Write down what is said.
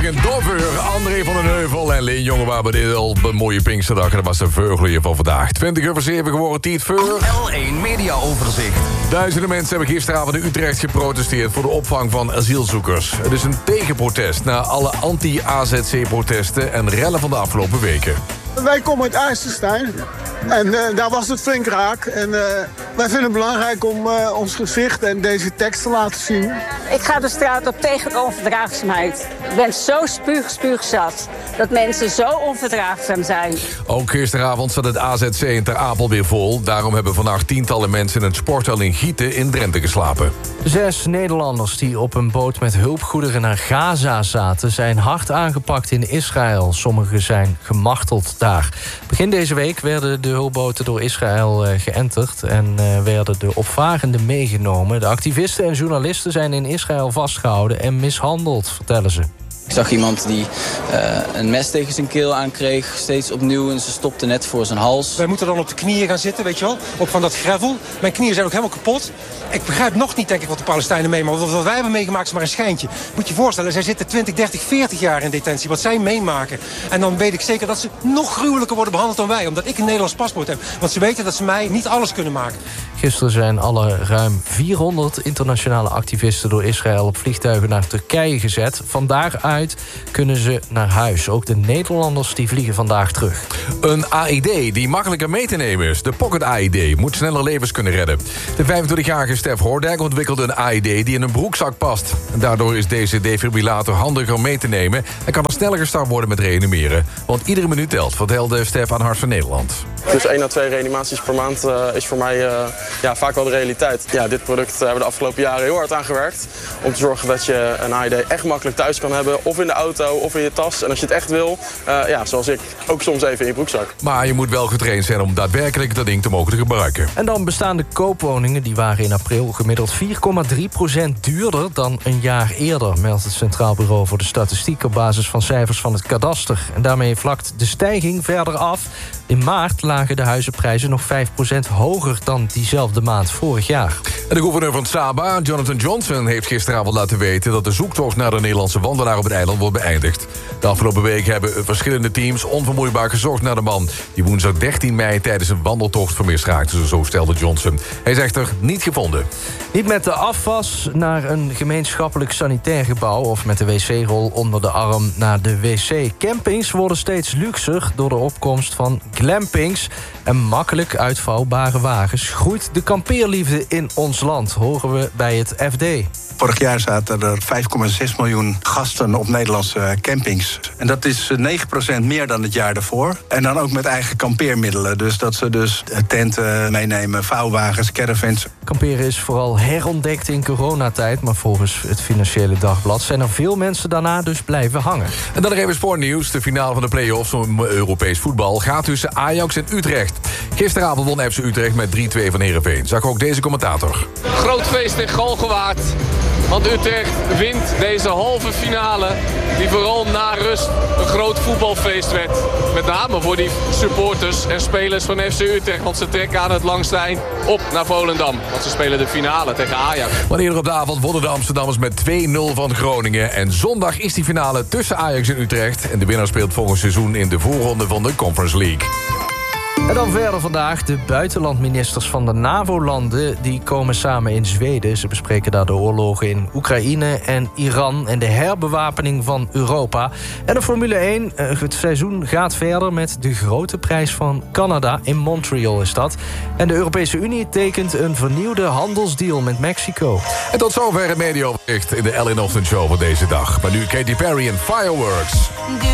bezig in Doveur. André van den Heuvel en Leen Jongewaar bij dit al een mooie Pinksterdag. En dat was de Veugelier van vandaag. 20:07 geworden, Tiet Veur. L1 Media Overzicht. Duizenden mensen hebben gisteravond in Utrecht geprotesteerd voor de opvang van asielzoekers. Het is een tegenprotest na alle anti-AZC-protesten en rellen van de afgelopen weken. Wij komen uit IJsselstein en daar was het flink raak. En wij vinden het belangrijk om ons gezicht en deze tekst te laten zien. Ik ga de straat op tegen onverdraagzaamheid. Ik ben zo spuugzat dat mensen zo onverdraagzaam zijn. Ook gisteravond zat het AZC in Ter Apel weer vol. Daarom hebben vannacht tientallen mensen in het sporthal in Gieten in Drenthe geslapen. 6 Nederlanders die op een boot met hulpgoederen naar Gaza zaten zijn hard aangepakt in Israël. Sommigen zijn gemarteld daar. Begin deze week werden de hulpboten door Israël geënterd en werden de opvarenden meegenomen. De activisten en journalisten zijn in Israël vastgehouden en mishandeld, vertellen ze. Ik zag iemand die een mes tegen zijn keel aankreeg, steeds opnieuw, en ze stopte net voor zijn hals. Wij moeten dan op de knieën gaan zitten, weet je wel, op van dat gravel. Mijn knieën zijn ook helemaal kapot. Ik begrijp nog niet, denk ik, wat de Palestijnen meemaken. Wat wij hebben meegemaakt is maar een schijntje. Moet je voorstellen, zij zitten 20, 30, 40 jaar in detentie. Wat zij meemaken. En dan weet ik zeker dat ze nog gruwelijker worden behandeld dan wij. Omdat ik een Nederlands paspoort heb. Want ze weten dat ze mij niet alles kunnen maken. Gisteren zijn alle ruim 400 internationale activisten door Israël op vliegtuigen naar Turkije gezet. Van daaruit kunnen ze naar huis. Ook de Nederlanders die vliegen vandaag terug. Een AED die makkelijker mee te nemen is. De Pocket AED moet sneller levens kunnen redden. De 25-jarige Stef Hoordijk ontwikkelde een AED die in een broekzak past. En daardoor is deze defibrillator handiger om mee te nemen en kan er sneller gestart worden met reanimeren. Want iedere minuut telt, vertelde Stef aan Hart van Nederland. Dus 1 à 2 reanimaties per maand is voor mij vaak wel de realiteit. Ja, dit product hebben we de afgelopen jaren heel hard aan gewerkt. Om te zorgen dat je een AED echt makkelijk thuis kan hebben. Of in de auto, of in je tas. En als je het echt wil, zoals ik, ook soms even in je broekzak. Maar je moet wel getraind zijn om daadwerkelijk dat ding te mogen gebruiken. En dan bestaan de koopwoningen, die waren in april gemiddeld 4,3% duurder dan een jaar eerder, meldt het Centraal Bureau voor de Statistiek op basis van cijfers van het kadaster. En daarmee vlakt de stijging verder af. In maart lagen de huizenprijzen nog 5% hoger dan diezelfde maand vorig jaar. En de gouverneur van Saba, Jonathan Johnson, heeft gisteravond laten weten dat de zoektocht naar de Nederlandse wandelaar op het eiland wordt beëindigd. De afgelopen weken hebben verschillende teams onvermoeibaar gezocht naar de man die woensdag 13 mei tijdens een wandeltocht vermist raakte, zo stelde Johnson. Hij is echter niet gevonden. Niet met de afwas naar een gemeenschappelijk sanitair gebouw of met de wc-rol onder de arm naar de wc. Campings worden steeds luxer door de opkomst van glampings en makkelijk uitvouwbare wagens. Groeit de kampeerliefde in ons land, horen we bij het FD. Vorig jaar zaten er 5,6 miljoen gasten op Nederlandse campings. En dat is 9% meer dan het jaar daarvoor. En dan ook met eigen kampeermiddelen. Dus dat ze tenten meenemen, vouwwagens, caravans. Kamperen is vooral herontdekt in coronatijd, maar volgens het Financiële Dagblad zijn er veel mensen daarna dus blijven hangen. En dan nog even sportnieuws. De finale van de play-offs om Europees voetbal gaat tussen Ajax en Utrecht. Gisteravond won FC Utrecht met 3-2 van Heerenveen. Zag ook deze commentator. Groot feest in Galgenwaard. Want Utrecht wint deze halve finale, die vooral na rust een groot voetbalfeest werd. Met name voor die supporters en spelers van FC Utrecht. Want ze trekken aan het langste eind op naar Volendam. Want ze spelen de finale tegen Ajax. Maar eerder op de avond wonnen de Amsterdammers met 2-0 van Groningen. En zondag is die finale tussen Ajax en Utrecht. En de winnaar speelt volgend seizoen in de voorronde van de Conference League. En dan verder vandaag. De buitenlandministers van de NAVO-landen die komen samen in Zweden. Ze bespreken daar de oorlogen in Oekraïne en Iran en de herbewapening van Europa. En de Formule 1, het seizoen gaat verder met de grote prijs van Canada. In Montreal is dat. En de Europese Unie tekent een vernieuwde handelsdeal met Mexico. En tot zover het mediaoverzicht in de L.A. Ochtend Show van deze dag. Maar nu Katy Perry en Fireworks.